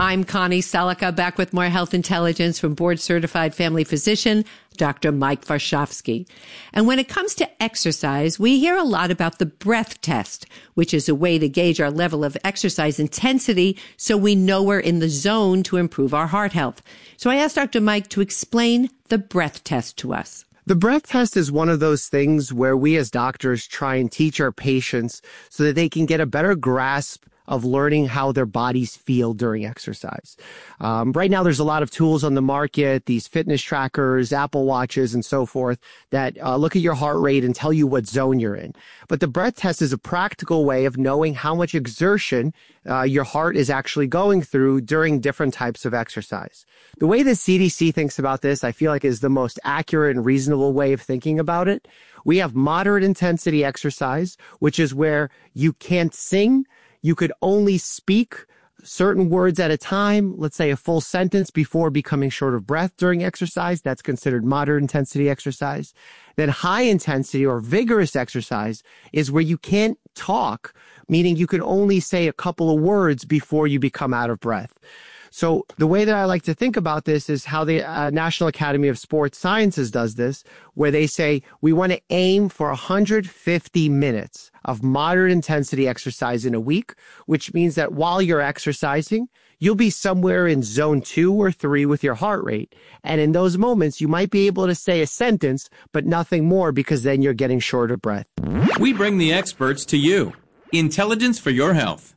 I'm Connie Selica, back with more health intelligence from board-certified family physician, Dr. Mike Varshavsky. And when it comes to exercise, we hear a lot about the breath test, which is a way to gauge our level of exercise intensity so we know we're in the zone to improve our heart health. So I asked Dr. Mike to explain the breath test to us. The breath test is one of those things where we as doctors try and teach our patients so that they can get a better grasp of learning how their bodies feel during exercise. Right now, there's a lot of tools on the market, these fitness trackers, Apple Watches, and so forth, that look at your heart rate and tell you what zone you're in. But the breath test is a practical way of knowing how much exertion your heart is actually going through during different types of exercise. The way the CDC thinks about this, I feel like, is the most accurate and reasonable way of thinking about it. We have moderate intensity exercise, which is where you can't sing. You could only speak certain words at a time, let's say a full sentence before becoming short of breath during exercise. That's considered moderate intensity exercise. Then high intensity or vigorous exercise is where you can't talk, meaning you can only say a couple of words before you become out of breath. So the way that I like to think about this is how the National Academy of Sports Sciences does this, where they say we want to aim for 150 minutes of moderate intensity exercise in a week, which means that while you're exercising, you'll be somewhere in zone 2 or 3 with your heart rate. And in those moments, you might be able to say a sentence, but nothing more, because then you're getting short of breath. We bring the experts to you. Intelligence for your health.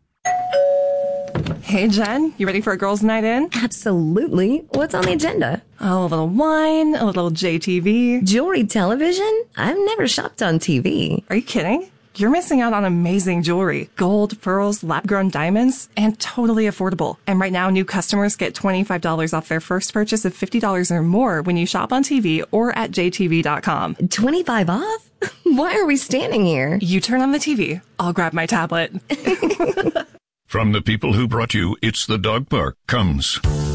Hey, Jen, you ready for a girls' night in? Absolutely. What's on the agenda? Oh, a little wine, a little JTV. Jewelry television? I've never shopped on TV. Are you kidding? You're missing out on amazing jewelry. Gold, pearls, lab-grown diamonds, and totally affordable. And right now, new customers get $25 off their first purchase of $50 or more when you shop on TV or at jtv.com. 25 off? Why are we standing here? You turn on the TV. I'll grab my tablet. From the people who brought you It's the Dog Park comes